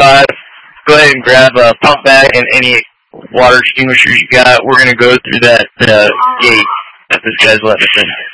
5. Go ahead and grab a pump bag and any water extinguishers you got. We're going to go through that gate that this guy's letting us in.